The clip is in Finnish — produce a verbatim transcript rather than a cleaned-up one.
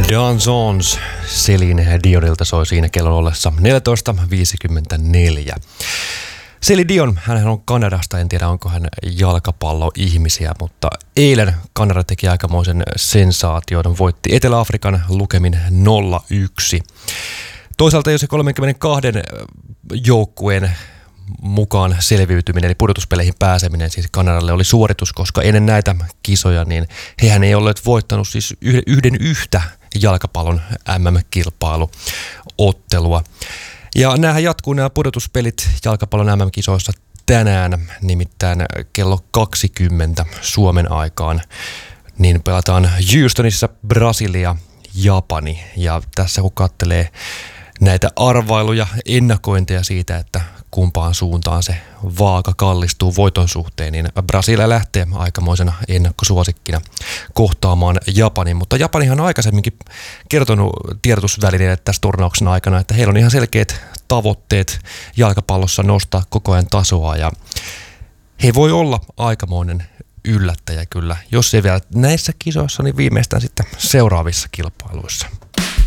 Danzons Celine Dionilta soi siinä kellon ollessa neljätoista viisikymmentäneljä. Celine Dion, hän on Kanadasta, en tiedä onko hän jalkapalloihmisiä, mutta eilen Kanada teki aikamoisen sensaation, voitti Etelä-Afrikan lukemin nolla yksi. Toisaalta jo se kolmekymmentäkaksi joukkueen mukaan selviytyminen, eli pudotuspeleihin pääseminen siis Kanadalle oli suoritus, koska ennen näitä kisoja niin hehän ei olleet voittanut siis yhden yhtä jalkapallon M M-kilpailuottelua. Ja näähän jatkuu nämä pudotuspelit jalkapallon M M-kisoissa tänään, nimittäin kello kaksikymmentä Suomen aikaan, niin pelataan Houstonissa Brasilia, Japani, ja tässä kun katselee näitä arvailuja, ennakointeja siitä, että kumpaan suuntaan se vaaka kallistuu voiton suhteen, niin Brasilia lähtee aikamoisena ennakkosuosikkina kohtaamaan Japanin. Mutta Japanihan on aikaisemminkin kertonut tiedotusvälineille tässä turnauksen aikana, että heillä on ihan selkeät tavoitteet jalkapallossa nostaa koko ajan tasoa, ja he voi olla aikamoinen yllättäjä kyllä, jos ei vielä näissä kisoissa, niin viimeistään sitten seuraavissa kilpailuissa.